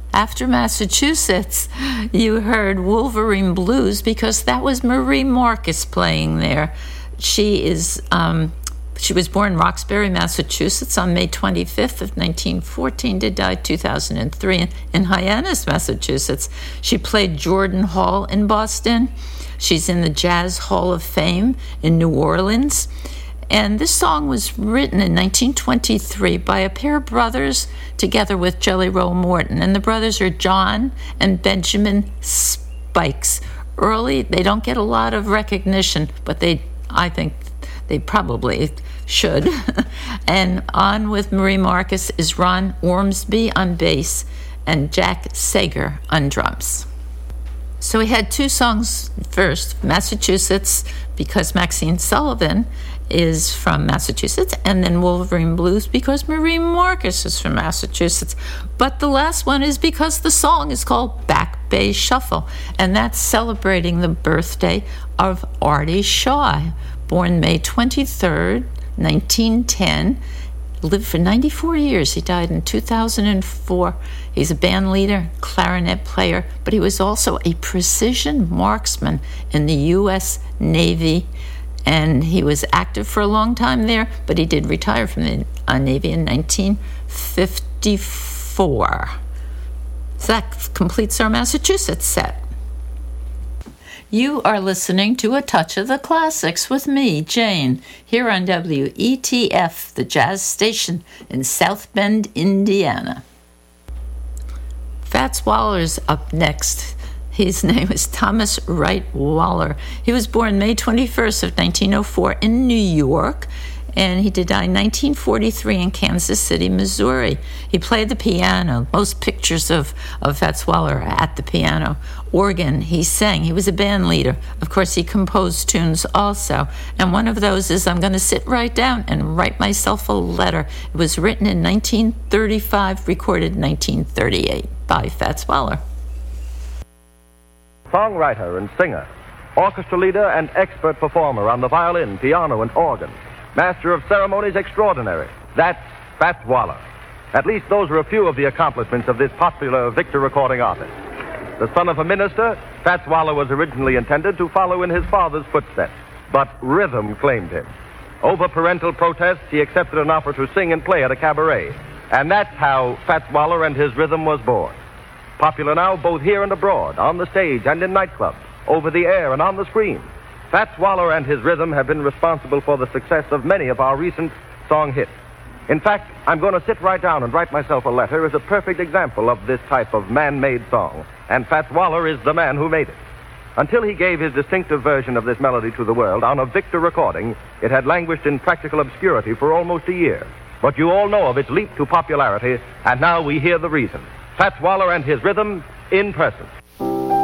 After Massachusetts, you heard Wolverine Blues because that was Marie Marcus playing there. She was born in Roxbury, Massachusetts on May 25th of 1914, did die 2003 in Hyannis, Massachusetts. She played Jordan Hall in Boston. She's in the Jazz Hall of Fame in New Orleans. And this song was written in 1923 by a pair of brothers together with Jelly Roll Morton. And the brothers are John and Benjamin Spikes. Early, they don't get a lot of recognition, but I think they probably should. And on with Marie Marcus is Ron Ormsby on bass and Jack Sager on drums. So we had two songs first, Massachusetts, because Maxine Sullivan is from Massachusetts, and then Wolverine Blues because Marie Marcus is from Massachusetts. But the last one is because the song is called Back Bay Shuffle, and that's celebrating the birthday of Artie Shaw, born May 23rd, 1910, lived for 94 years. He died in 2004. He's a band leader, clarinet player, but he was also a precision marksman in the U.S. Navy, and he was active for a long time there, but he did retire from the Navy in 1954. So that completes our Massachusetts set. You are listening to A Touch of the Classics with me, Jane, here on WETF, the jazz station in South Bend, Indiana. Fats Waller's up next. His name is Thomas Wright Waller. He was born May 21st of 1904 in New York, and he did die in 1943 in Kansas City, Missouri. He played the piano. Most pictures of Fats Waller are at the piano. Organ, he sang. He was a band leader. Of course, he composed tunes also. And one of those is I'm going to sit right down and write myself a letter. It was written in 1935, recorded in 1938 by Fats Waller. Songwriter and singer, orchestra leader and expert performer on the violin, piano, and organ. Master of ceremonies extraordinary. That's Fats Waller. At least those are a few of the accomplishments of this popular Victor recording artist. The son of a minister, Fats Waller was originally intended to follow in his father's footsteps, but rhythm claimed him. Over parental protests, he accepted an offer to sing and play at a cabaret, and that's how Fats Waller and his rhythm was born. Popular now both here and abroad, on the stage and in nightclubs, over the air and on the screen. Fats Waller and his rhythm have been responsible for the success of many of our recent song hits. In fact, I'm going to sit right down and write myself a letter as a perfect example of this type of man-made song, and Fats Waller is the man who made it. Until he gave his distinctive version of this melody to the world on a Victor recording, it had languished in practical obscurity for almost a year. But you all know of its leap to popularity, and now we hear the reason. Fats Waller and his rhythm in person.